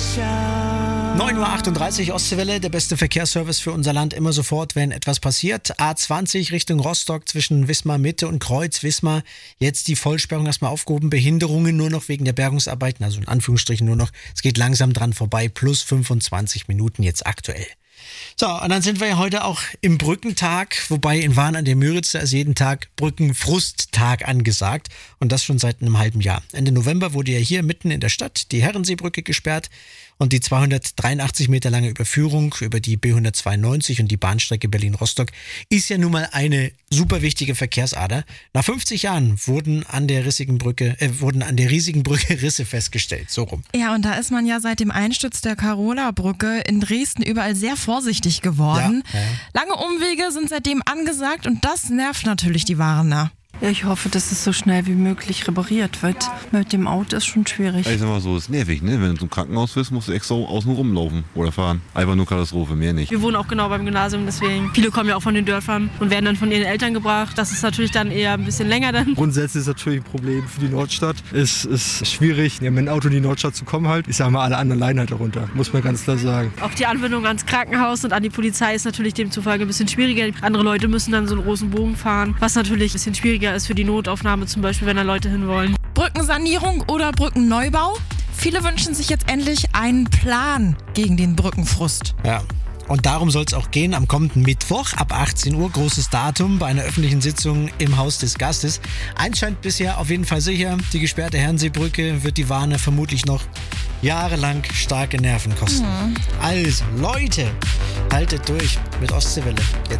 9:38 Uhr Ostseewelle, der beste Verkehrsservice für unser Land, immer sofort, wenn etwas passiert. A20 Richtung Rostock zwischen Wismar Mitte und Kreuz Wismar. Jetzt die Vollsperrung erstmal aufgehoben. Behinderungen nur noch wegen der Bergungsarbeiten, also in Anführungsstrichen nur noch. Es geht langsam dran vorbei, plus 25 Minuten jetzt aktuell. So, und dann sind wir ja heute auch im Brückentag, wobei in Wahn an der Müritz, da ist jeden Tag Brückenfrusttag angesagt und das schon seit einem halben Jahr. Ende November wurde ja hier mitten in der Stadt die Herrenseebrücke gesperrt und die 283 Meter lange Überführung über die B192 und die Bahnstrecke Berlin-Rostock ist ja nun mal eine super wichtige Verkehrsader. Nach 50 Jahren wurden an der riesigen Brücke Risse festgestellt, so rum. Ja, und da ist man ja seit dem Einsturz der Karola-Brücke in Dresden überall sehr vorsichtig geworden. Ja. Lange Umwege sind seitdem angesagt und das nervt natürlich die Warner. Ja, ich hoffe, dass es so schnell wie möglich repariert wird. Mit dem Auto ist schon schwierig. Ich sag mal so, ist nervig, ne? Wenn du zum Krankenhaus willst, musst du extra außen rumlaufen oder fahren. Einfach nur Katastrophe, mehr nicht. Wir wohnen auch genau beim Gymnasium, deswegen viele kommen ja auch von den Dörfern und werden dann von ihren Eltern gebracht. Das ist natürlich dann eher ein bisschen länger dann. Grundsätzlich ist es natürlich ein Problem für die Nordstadt. Es ist schwierig, ja, mit dem Auto in die Nordstadt zu kommen halt. Ich sag mal, alle anderen leiden halt darunter, muss man ganz klar sagen. Auch die Anbindung ans Krankenhaus und an die Polizei ist natürlich demzufolge ein bisschen schwieriger. Andere Leute müssen dann so einen großen Bogen fahren, was natürlich ein bisschen schwieriger ist für die Notaufnahme zum Beispiel, wenn da Leute hinwollen. Brückensanierung oder Brückenneubau? Viele wünschen sich jetzt endlich einen Plan gegen den Brückenfrust. Ja. Und darum soll es auch gehen am kommenden Mittwoch ab 18 Uhr, großes Datum bei einer öffentlichen Sitzung im Haus des Gastes. Eins scheint bisher auf jeden Fall sicher, die gesperrte Herrenseebrücke wird die Warner vermutlich noch jahrelang starke Nerven kosten. Also, Leute, haltet durch mit Ostseewelle. Jetzt